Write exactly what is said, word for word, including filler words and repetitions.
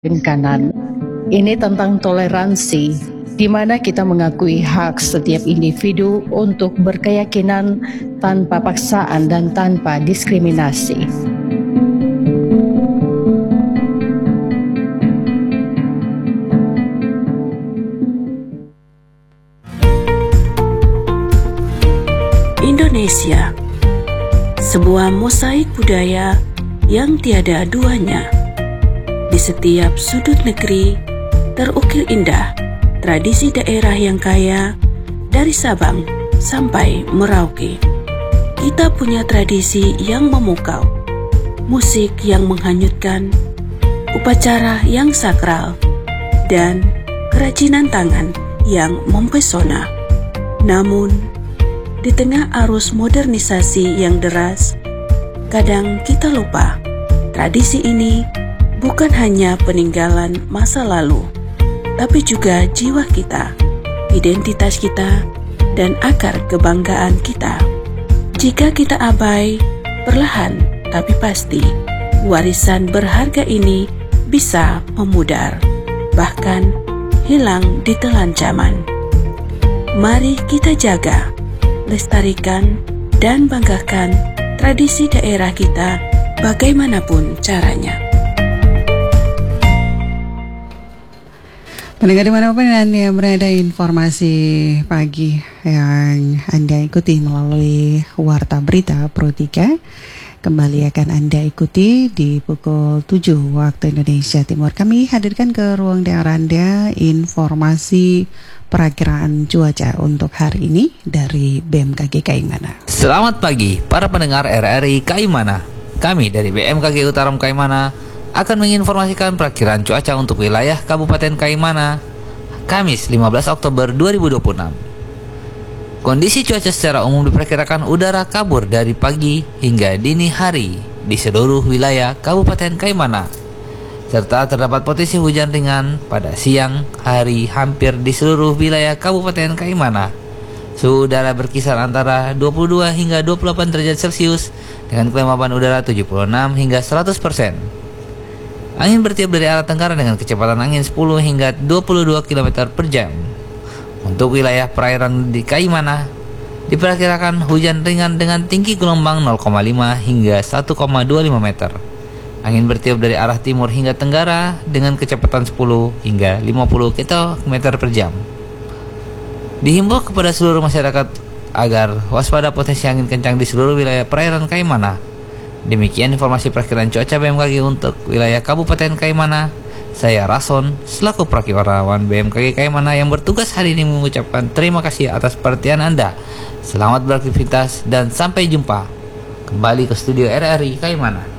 kanan. Ini tentang toleransi, di mana kita mengakui hak setiap individu untuk berkeyakinan tanpa paksaan dan tanpa diskriminasi. Indonesia, sebuah mosaik budaya yang tiada duanya. Di setiap sudut negeri terukir indah tradisi daerah yang kaya dari Sabang sampai Merauke. Kita punya tradisi yang memukau, musik yang menghanyutkan, upacara yang sakral, dan kerajinan tangan yang mempesona. Namun, di tengah arus modernisasi yang deras, kadang kita lupa tradisi ini bukan hanya peninggalan masa lalu, tapi juga jiwa kita, identitas kita, dan akar kebanggaan kita. Jika kita abai, perlahan tapi pasti, warisan berharga ini bisa memudar, bahkan hilang di telan zaman. Mari kita jaga, lestarikan, dan banggakan tradisi daerah kita bagaimanapun caranya. Pendengar dimanapun Anda berada, informasi pagi yang Anda ikuti melalui Warta Berita Pro tiga kembali akan Anda ikuti di pukul tujuh waktu Indonesia Timur. Kami hadirkan ke ruang dengar Anda informasi perakiraan cuaca untuk hari ini dari B M K G Kaimana. Selamat pagi para pendengar R R I Kaimana. Kami dari B M K G Utara Kaimana akan menginformasikan perakiraan cuaca untuk wilayah Kabupaten Kaimana Kamis lima belas Oktober dua ribu dua puluh enam. Kondisi cuaca secara umum diperkirakan udara kabur dari pagi hingga dini hari di seluruh wilayah Kabupaten Kaimana, serta terdapat potensi hujan ringan pada siang hari hampir di seluruh wilayah Kabupaten Kaimana. Suhu udara berkisar antara dua puluh dua hingga dua puluh delapan derajat Celcius dengan kelembapan udara tujuh puluh enam hingga seratus persen. Angin bertiup dari arah tenggara dengan kecepatan angin sepuluh hingga dua puluh dua kilometer per jam. Untuk wilayah perairan di Kaimana, diperkirakan hujan ringan dengan tinggi gelombang nol koma lima hingga satu koma dua lima meter. Angin bertiup dari arah timur hingga tenggara dengan kecepatan sepuluh hingga lima puluh kilometer per jam. Dihimbau kepada seluruh masyarakat agar waspada potensi angin kencang di seluruh wilayah perairan Kaimana. Demikian informasi perakiraan cuaca B M K G untuk wilayah Kabupaten Kaimana. Saya Rason, selaku perakirawan B M K G Kaimana yang bertugas hari ini, mengucapkan terima kasih atas perhatian Anda. Selamat beraktivitas dan sampai jumpa. Kembali ke studio R R I Kaimana.